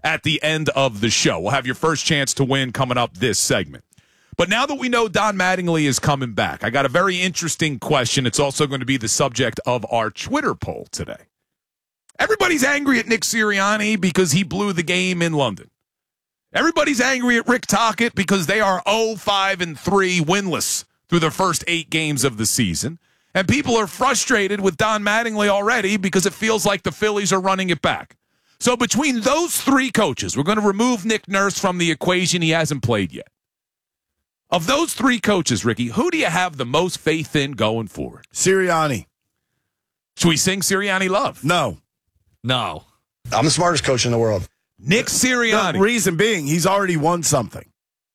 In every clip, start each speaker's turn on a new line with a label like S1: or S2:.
S1: at the end of the show. We'll have your first chance to win coming up this segment. But now that we know Don Mattingly is coming back, I got a very interesting question. It's also going to be the subject of our Twitter poll today. Everybody's angry at Nick Sirianni because he blew the game in London. Everybody's angry at Rick Tocchet because they are 0-5-3 winless through the first 8 games of the season. And people are frustrated with Don Mattingly already because it feels like the Phillies are running it back. So between those 3 coaches, we're going to remove Nick Nurse from the equation. He hasn't played yet. Of those 3 coaches, Ricky, who do you have the most faith in going forward?
S2: Sirianni.
S1: Should we sing Sirianni love?
S2: No.
S3: I'm the smartest coach in the world.
S1: Nick Sirianni.
S2: The reason being, he's already won something.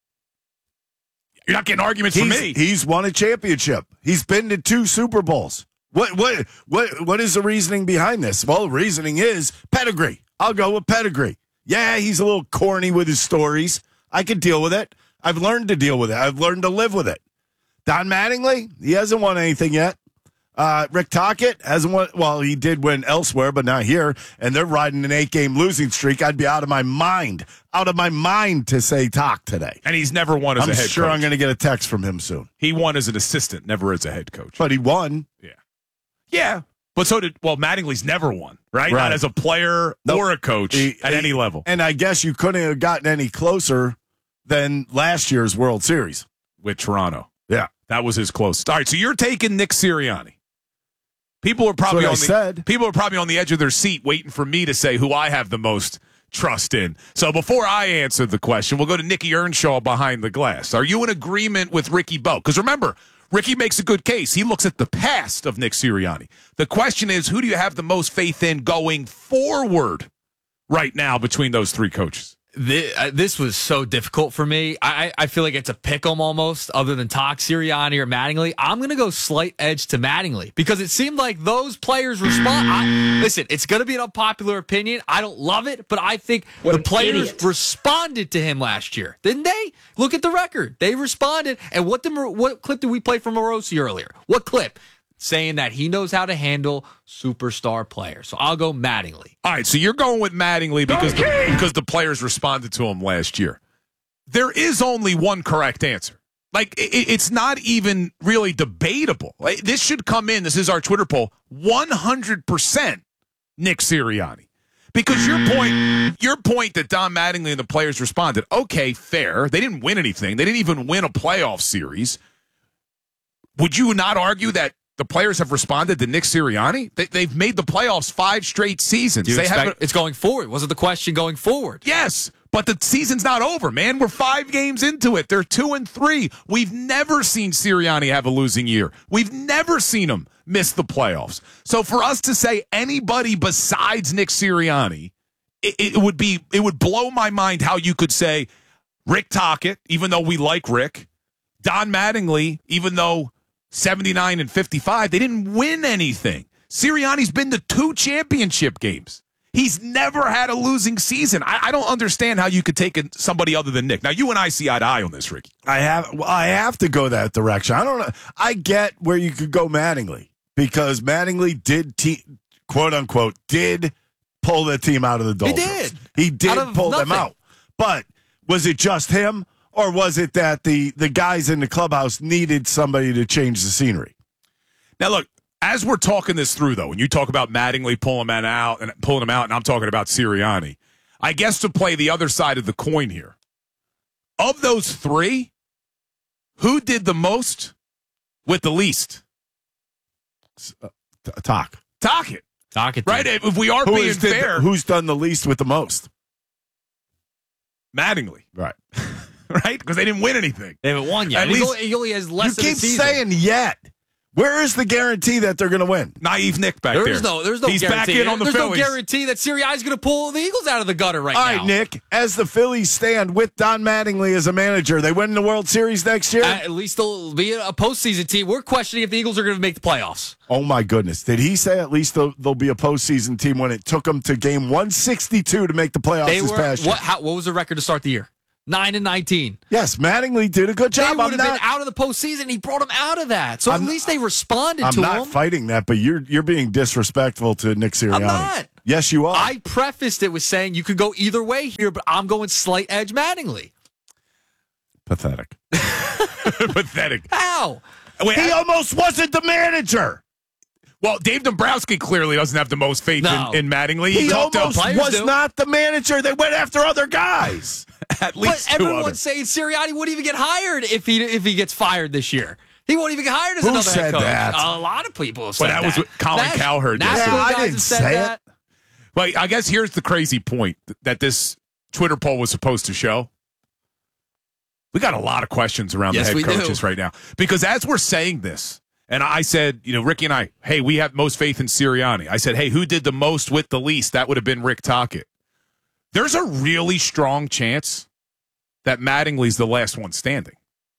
S1: You're not getting arguments from me.
S2: He's won a championship. He's been to 2 Super Bowls. What is the reasoning behind this? Well, the reasoning is pedigree. I'll go with pedigree. Yeah, he's a little corny with his stories. I can deal with it. I've learned to deal with it. I've learned to live with it. Don Mattingly, he hasn't won anything yet. Rick Tocchet hasn't won. Well, he did win elsewhere, but not here. And they're riding an 8-game losing streak. I'd be out of my mind to say Tock today.
S1: And he's never won as a head coach.
S2: I'm sure I'm going to get a text from him soon.
S1: He won as an assistant, never as a head coach.
S2: But he won.
S1: Yeah. But Mattingly's never won, right? Not as a player or a coach at any level.
S2: And I guess you couldn't have gotten any closer than last year's World Series.
S1: With Toronto.
S2: Yeah.
S1: That was his closest. All right, so you're taking Nick Sirianni. People are probably on the edge of their seat waiting for me to say who I have the most trust in. So before I answer the question, we'll go to Nicky Earnshaw behind the glass. Are you in agreement with Ricky Bo? Because remember, Ricky makes a good case. He looks at the past of Nick Sirianni. The question is, who do you have the most faith in going forward right now between those 3 coaches?
S4: This was so difficult for me. I feel like it's a pick-em almost, other than Tock, Sirianni, or Mattingly. I'm going to go slight edge to Mattingly because it seemed like those players respond. Listen, it's going to be an unpopular opinion. I don't love it, but I think the players responded to him last year. Didn't they? Look at the record. They responded. And what clip did we play from Morosi earlier? What clip? Saying that he knows how to handle superstar players. So I'll go Mattingly.
S1: All right, so you're going with Mattingly because the players responded to him last year. There is only one correct answer. Like, it's not even really debatable. Like, this should come in, this is our Twitter poll, 100% Nick Sirianni. Because your point that Don Mattingly and the players responded, okay, fair. They didn't win anything. They didn't even win a playoff series. Would you not argue that the players have responded to Nick Sirianni? They've made the playoffs 5 straight seasons.
S4: It's going forward. Wasn't the question going forward?
S1: Yes, but the season's not over, man. We're 5 games into it. They're 2-3. We've never seen Sirianni have a losing year. We've never seen him miss the playoffs. So for us to say anybody besides Nick Sirianni, it would blow my mind how you could say Rick Tocchet, even though we like Rick, Don Mattingly, even though 79-55, they didn't win anything. Sirianni's been to 2 championship games. He's never had a losing season. I don't understand how you could take somebody other than Nick. Now, you and I see eye to eye on this, Ricky.
S2: I have to go that direction. I don't know. I get where you could go Mattingly because Mattingly quote unquote did pull the team out of the doldrums. He did pull them out. But was it just him? Or was it that the guys in the clubhouse needed somebody to change the scenery?
S1: Now, look, as we're talking this through, though, when you talk about Mattingly pulling him out, and I'm talking about Sirianni, I guess to play the other side of the coin here, of those 3, who did the most with the least?
S2: Tocchet.
S1: Right? If we are being fair.
S2: Who's done the least with the most?
S1: Mattingly.
S2: Right.
S1: Right? Because they didn't win anything.
S4: They haven't won yet. He only has less than a season.
S2: You keep saying yet. Where is the guarantee that they're going to win?
S1: Naive Nick back there.
S4: There's no
S1: He's
S4: guarantee.
S1: Back in on the
S4: There's
S1: Phillies.
S4: No guarantee that Sirianni's going to pull the Eagles out of the gutter right now.
S2: All right, Nick, as the Phillies stand with Don Mattingly as a manager, they win the World Series next year?
S4: At least they'll be a postseason team. We're questioning if the Eagles are going to make the playoffs.
S2: Oh, my goodness. Did he say at least they'll be a postseason team when it took them to game 162 to make the playoffs this past year?
S4: What was the record to start the year? 9-19.
S2: Yes, Mattingly did a good job.
S4: They would have been out of the postseason. He brought him out of that. So at least they responded to him.
S2: I'm not fighting that, but you're being disrespectful to Nick Sirianni.
S4: I'm not.
S2: Yes, you are.
S4: I prefaced it with saying you could go either way here, but I'm going slight edge Mattingly.
S2: Pathetic.
S1: Pathetic.
S4: How?
S1: Wait,
S2: He almost wasn't the manager.
S1: well, Dave Dombrowski clearly doesn't have the most faith
S4: No.
S1: in Mattingly.
S2: He
S1: talked to
S2: almost
S4: players
S2: was
S4: do.
S2: not the manager. They went after other guys.
S1: at
S4: But
S1: least two
S4: everyone's
S1: others.
S4: saying Sirianni wouldn't even get hired if he gets fired this year. He won't even get hired as
S2: Who
S4: another
S2: said
S4: head coach.
S2: that?
S4: A lot of people have said
S1: that was what Colin
S4: Nash-
S1: Cowherd
S4: Nashville
S1: said.
S2: Yeah, I
S4: guys
S2: didn't
S4: have said
S2: say it.
S4: that.
S1: Well, I guess here's the crazy point that this Twitter poll was supposed to show. We got a lot of questions around
S4: Yes,
S1: the
S4: we
S1: head
S4: do.
S1: coaches right now. Because as we're saying this, and I said, Ricky and I, hey, we have most faith in Sirianni. I said, hey, who did the most with the least? That would have been Rick Tocchet. There's a really strong chance that Mattingly's the last one standing.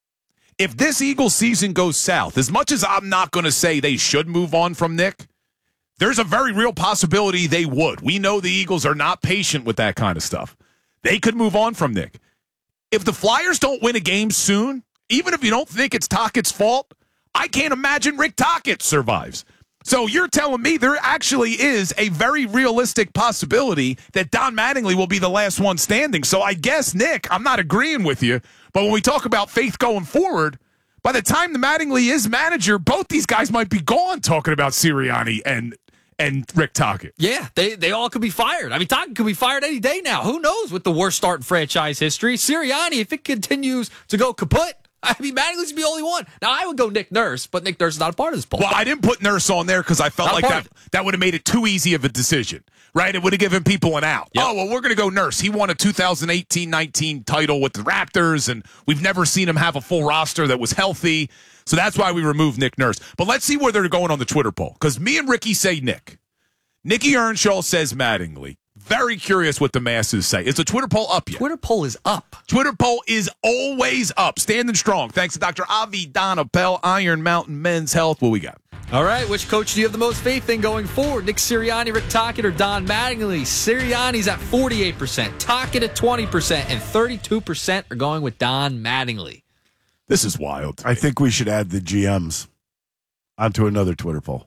S1: If this Eagles season goes south, as much as I'm not going to say they should move on from Nick, there's a very real possibility they would. We know the Eagles are not patient with that kind of stuff. They could move on from Nick. If the Flyers don't win a game soon, even if you don't think it's Tockett's fault, I can't imagine Rick Tocchet survives. So you're telling me there actually is a very realistic possibility that Don Mattingly will be the last one standing. So I guess, Nick, I'm not agreeing with you, but when we talk about faith going forward, by the time the Mattingly is manager, both these guys might be gone talking about Sirianni and Rick Tocchet.
S4: Yeah, they all could be fired. I mean, Tocchet could be fired any day now. Who knows with the worst start in franchise history? Sirianni, if it continues to go kaput, I mean, Mattingly's the only one. Now, I would go Nick Nurse, but Nick Nurse is not a part of this poll.
S1: Well, I didn't put Nurse on there because I felt
S4: Not
S1: like
S4: part
S1: that would have made it too easy of a decision, right? It would have given people an out.
S4: Yep.
S1: Oh, well, we're going to go Nurse. He won a 2018-19 title with the Raptors, and we've never seen him have a full roster that was healthy. So that's why we removed Nick Nurse. But let's see where they're going on the Twitter poll, because me and Ricky say Nick. Nicky Earnshaw says Mattingly. Very curious what the masses say. Is the Twitter poll up yet?
S4: Twitter poll is up.
S1: Twitter poll is always up. Standing strong. Thanks to Dr. Avi Donapel, Iron Mountain Men's Health. What we got?
S4: All right, which coach do you have the most faith in going forward? Nick Sirianni, Rick Tocchet, or Don Mattingly? Sirianni's at 48%, Tocchet at 20%, and 32% are going with Don Mattingly.
S1: This is wild.
S2: I think we should add the GMs onto another Twitter poll.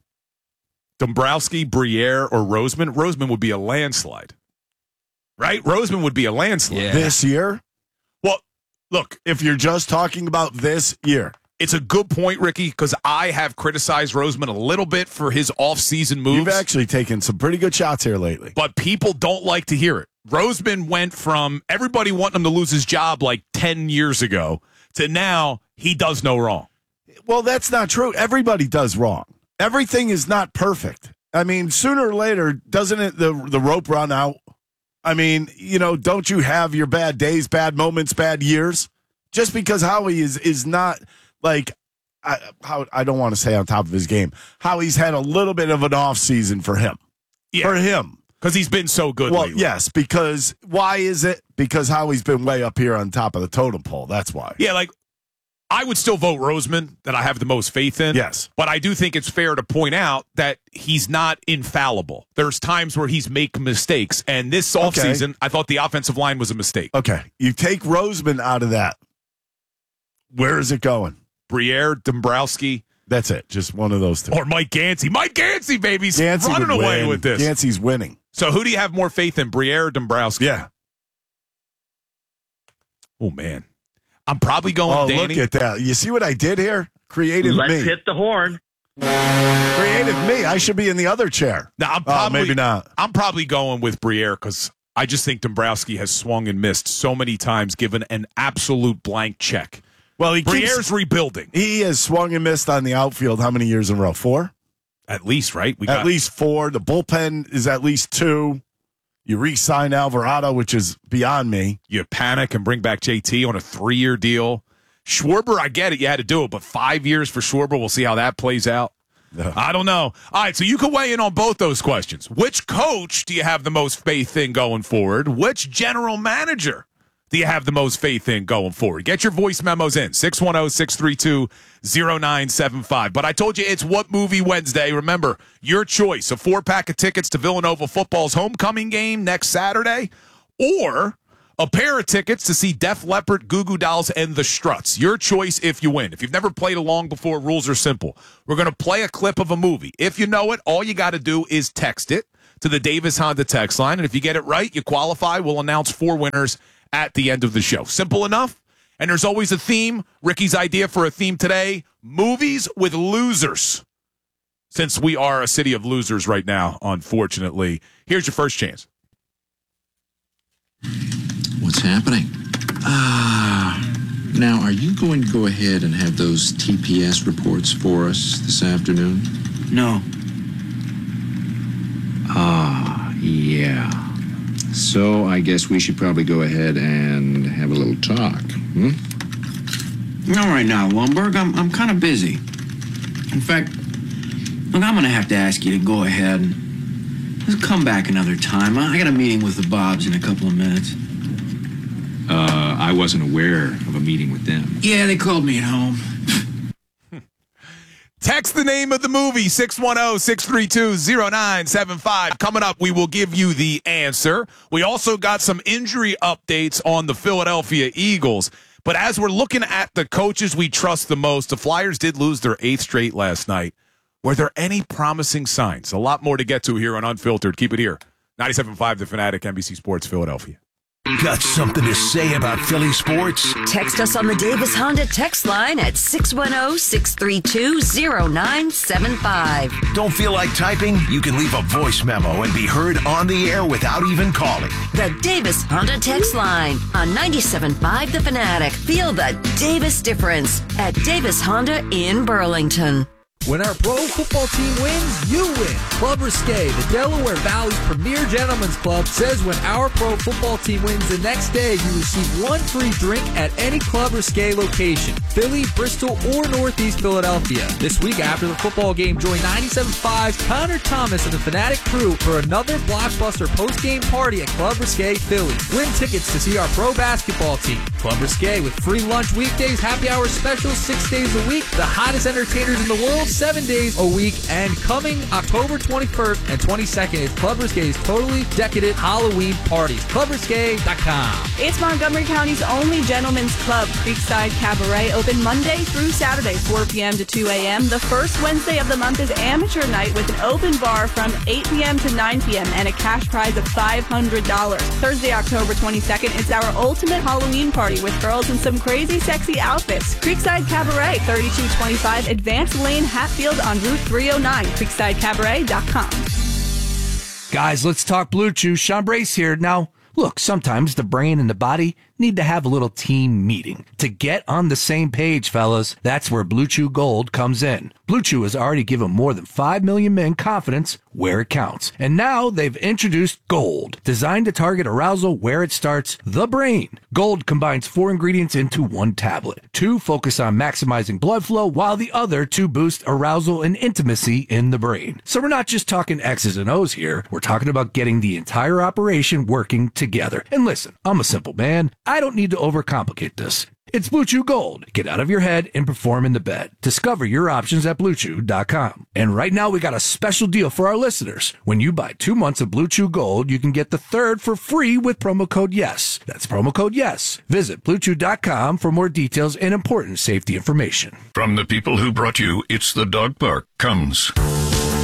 S1: Dombrowski, Briere, or Roseman? Roseman would be a landslide, right? Roseman would be a landslide.
S4: Yeah.
S2: This year,
S1: Well, look,
S2: if you're just talking about this year,
S1: it's a good point, Ricky, because I have criticized Roseman a little bit for his offseason moves.
S2: you've actually taken some pretty good shots here lately.
S1: But people don't like to hear it. Roseman went from everybody wanting him to lose his job like 10 years ago to now he does no wrong.
S2: Well, that's not true. Everybody does wrong. Everything is not perfect. I mean, sooner or later, doesn't it the rope run out? I mean, don't you have your bad days, bad moments, bad years? Just because Howie is not like, I don't want to say on top of his game, Howie's had a little bit of an off season for him.
S1: Yeah.
S2: For him.
S1: Because he's been so good
S2: Well,
S1: lately.
S2: yes, because why is it? Because Howie's been way up here on top of the totem pole. That's why.
S1: Yeah, like, I would still vote Roseman, that I have the most faith in.
S2: Yes.
S1: But I do think it's fair to point out that he's not infallible. There's times where he's making mistakes. And this offseason, I thought the offensive line was a mistake.
S2: Okay. You take Roseman out of that. Where is it going?
S1: Briere, Dombrowski,
S2: That's it. Just one of those two.
S1: or Mike Gansey. Mike Gansey, baby, he's
S2: Yancey
S1: running
S2: would
S1: away
S2: win.
S1: with this.
S2: Yancey's winning.
S1: So who do you have more faith in, Briere or Dombrowski?
S2: Yeah.
S1: Oh, man. I'm probably going
S2: Oh,
S1: Danny.
S2: look at that. You see what I did here? Creative
S5: Let's
S2: me.
S5: hit the horn.
S2: Creative me. I should be in the other chair.
S1: Now, I'm probably,
S2: maybe not.
S1: I'm probably going with Briere because I just think Dombrowski has swung and missed so many times, given an absolute blank check.
S2: Well,
S1: Briere's rebuilding.
S2: he has swung and missed on the outfield how many years in a row? 4?
S1: At least, right?
S2: At least 4. The bullpen is at least 2. You re-sign Alvarado, which is beyond me.
S1: You panic and bring back JT on a 3-year deal. Schwarber, I get it. You had to do it, but 5 years for Schwarber. We'll see how that plays out.
S2: No.
S1: I don't know. All right, so you can weigh in on both those questions. Which coach do you have the most faith in going forward? Which general manager do you have the most faith in going forward? Get your voice memos in, 610-632-0975. But I told you it's What Movie Wednesday. Remember, your choice, a 4-pack of tickets to Villanova football's homecoming game next Saturday, or a pair of tickets to see Def Leppard, Goo Goo Dolls, and the Struts. Your choice if you win. If you've never played along before, rules are simple. We're going to play a clip of a movie. If you know it, all you got to do is text it to the Davis Honda text line. And if you get it right, you qualify. We'll announce 4 winners at the end of the show. Simple enough. And there's always a theme. Ricky's idea for a theme today, movies with losers. Since we are a city of losers right now, unfortunately. Here's your first chance.
S5: What's happening? Now, are you going to go ahead and have those TPS reports for us this afternoon?
S6: No.
S5: Yeah. So I guess we should probably go ahead and have a little talk,
S6: Not right now, Lundberg. I'm kind of busy. In fact, look, I'm going to have to ask you to go ahead and let's come back another time. I got a meeting with the Bobs in a couple of minutes.
S5: I wasn't aware of a meeting with them.
S6: Yeah, they called me at home.
S1: Text the name of the movie, 610-632-0975. Coming up, we will give you the answer. We also got some injury updates on the Philadelphia Eagles. But as we're looking at the coaches we trust the most, the Flyers did lose their 8th straight last night. Were there any promising signs? A lot more to get to here on Unfiltered. Keep it here. 97.5 The Fanatic, NBC Sports, Philadelphia.
S7: Got something to say about Philly sports?
S8: Text us on the Davis Honda text line at 610-632-0975.
S7: Don't feel like typing? You can leave a voice memo and be heard on the air without even calling.
S8: The Davis Honda text line on 97.5 The Fanatic. Feel the Davis difference at Davis Honda in Burlington.
S9: When our pro football team wins, you win. Club Risque, the Delaware Valley's premier gentlemen's club, says when our pro football team wins the next day, you receive 1 free drink at any Club Risque location, Philly, Bristol, or Northeast Philadelphia. This week after the football game, join 97.5's Connor Thomas and the Fanatic crew for another blockbuster post-game party at Club Risque, Philly. Win tickets to see our pro basketball team. Club Risque with free lunch weekdays, happy hour specials 6 days a week, the hottest entertainers in the world, 7 days a week, and coming October 21st and 22nd is Club Risque's totally decadent Halloween parties. ClubRisque.com.
S10: It's Montgomery County's only gentlemen's club, Creekside Cabaret, open Monday through Saturday, 4 p.m. to 2 a.m. The first Wednesday of the month is amateur night with an open bar from 8 p.m. to 9 p.m. and a cash prize of $500. Thursday, October 22nd, it's our ultimate Halloween party with girls in some crazy, sexy outfits. Creekside Cabaret, 3225 Advanced Lane, Hatfield on Route 309, creeksidecabaret.com.
S9: Guys, let's talk Blue Chew. Sean Brace here. Now, look, sometimes the brain and the body need to have a little team meeting to get on the same page, fellas. That's where Blue Chew Gold comes in. Blue Chew has already given more than 5 million men confidence where it counts. And now they've introduced Gold, designed to target arousal where it starts, the brain. Gold combines 4 ingredients into 1 tablet. 2 focus on maximizing blood flow, while the other 2 boost arousal and intimacy in the brain. So we're not just talking X's and O's here. We're talking about getting the entire operation working together. And listen, I'm a simple man. I don't need to overcomplicate this. It's Blue Chew Gold. Get out of your head and perform in the bed. Discover your options at BlueChew.com. And right now we got a special deal for our listeners. When you buy 2 months of Blue Chew Gold, you can get the 3rd for free with promo code YES. That's promo code YES. Visit BlueChew.com for more details and important safety information.
S11: From the people who brought you It's the Dog Park comes